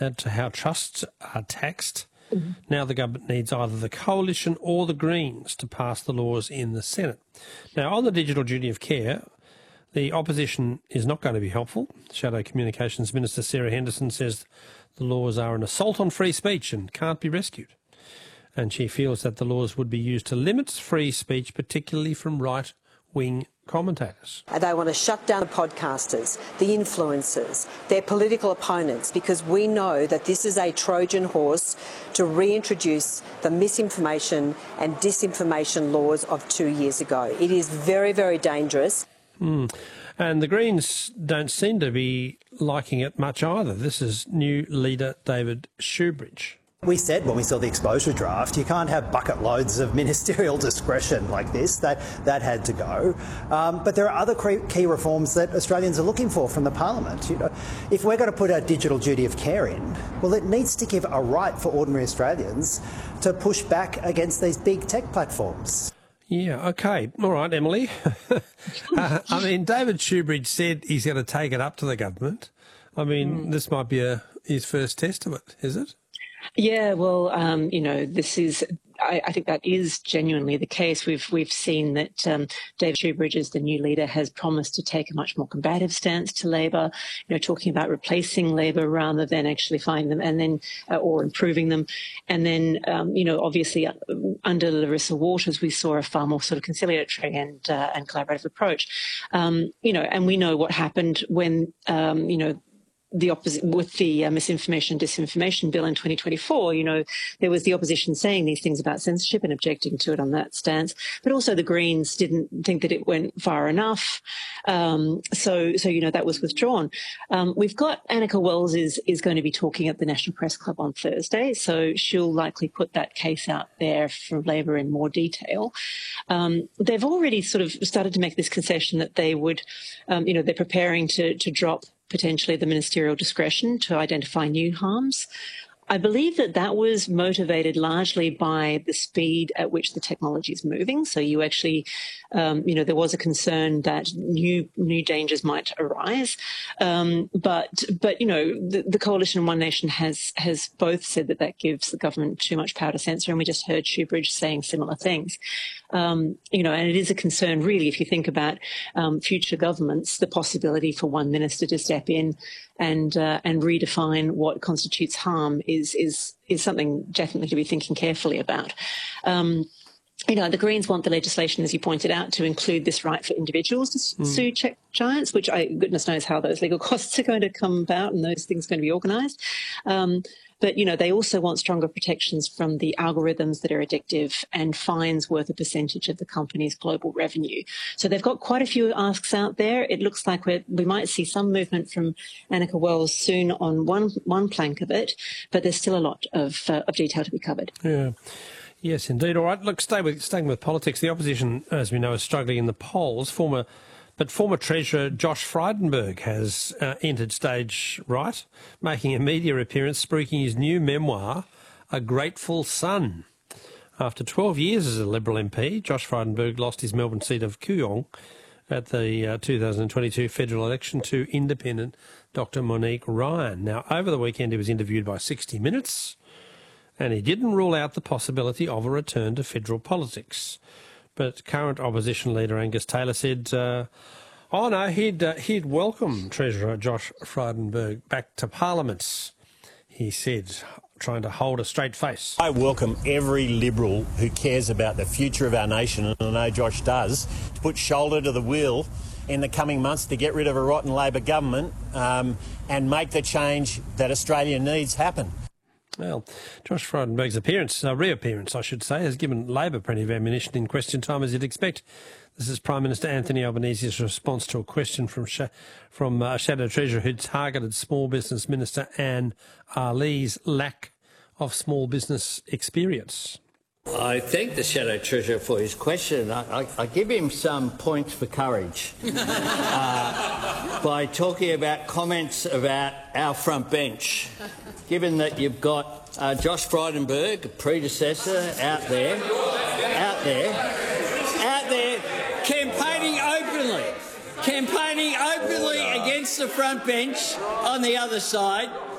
to how trusts are taxed. Now the government needs either the Coalition or the Greens to pass the laws in the Senate. Now, on the digital duty of care, the opposition is not going to be helpful. Shadow Communications Minister Sarah Henderson says the laws are an assault on free speech and can't be rescued. And she feels that the laws would be used to limit free speech, particularly from right-wing commentators. They want to shut down the podcasters, the influencers, their political opponents, because we know that this is a Trojan horse to reintroduce the misinformation and disinformation laws of 2 years ago. It is very, very dangerous. And the Greens don't seem to be liking it much either. This is new leader David Shoebridge. We said when we saw the exposure draft, you can't have bucket loads of ministerial discretion like this. That had to go. But there are other key reforms that Australians are looking for from the Parliament. You know, if we're going to put a digital duty of care in, well, it needs to give a right for ordinary Australians to push back against these big tech platforms. Yeah, OK. All right, Emily. I mean, David Shoebridge said he's going to take it up to the government. I mean, this might be his first test of it, is it? Yeah, well, this is. I think that is genuinely the case. We've seen that David Shoebridge, as the new leader, has promised to take a much more combative stance to Labor. Talking about replacing Labor rather than actually finding them, and then or improving them. And then, obviously under Larissa Waters, we saw a far more sort of conciliatory and collaborative approach. And we know what happened when the opposite with the misinformation and disinformation bill in 2024, there was the opposition saying these things about censorship and objecting to it on that stance, but also the Greens didn't think that it went far enough. So that was withdrawn. We've got Annika Wells is going to be talking at the National Press Club on Thursday, so she'll likely put that case out there for Labor in more detail. They've already sort of started to make this concession that they would, they're preparing to drop potentially the ministerial discretion to identify new harms. I believe that was motivated largely by the speed at which the technology is moving. So you actually, there was a concern that new dangers might arise. But the Coalition and One Nation has both said that gives the government too much power to censor, and we just heard Shoebridge saying similar things. And it is a concern, really, if you think about future governments, the possibility for one minister to step in and redefine what constitutes harm is something definitely to be thinking carefully about. The Greens want the legislation, as you pointed out, to include this right for individuals to sue tech giants, which goodness knows how those legal costs are going to come about and those things are going to be organised. But, they also want stronger protections from the algorithms that are addictive and fines worth a percentage of the company's global revenue. So they've got quite a few asks out there. It looks like we might see some movement from Annika Wells soon on one plank of it, but there's still a lot of detail to be covered. Yeah. Yes, indeed. All right, look, staying with politics. The opposition, as we know, is struggling in the polls. Former Treasurer Josh Frydenberg has entered stage right, making a media appearance, spruiking his new memoir, A Grateful Son. After 12 years as a Liberal MP, Josh Frydenberg lost his Melbourne seat of Kooyong at the 2022 federal election to independent Dr Monique Ryan. Now, over the weekend he was interviewed by 60 Minutes, and he didn't rule out the possibility of a return to federal politics. But current opposition leader Angus Taylor said, he'd welcome Treasurer Josh Frydenberg back to Parliament. He said, trying to hold a straight face. I welcome every Liberal who cares about the future of our nation, and I know Josh does, to put shoulder to the wheel in the coming months to get rid of a rotten Labor government and make the change that Australia needs happen. Well, Josh Frydenberg's reappearance, I should say, has given Labor plenty of ammunition in question time, as you'd expect. This is Prime Minister Anthony Albanese's response to a question from Shadow Treasurer who targeted Small Business Minister Anne Arlee's lack of small business experience. I thank the Shadow Treasurer for his question. I give him some points for courage by talking about comments about our front bench. Given that you've got Josh Frydenberg, a predecessor, out there, campaigning openly against the front bench on the other side.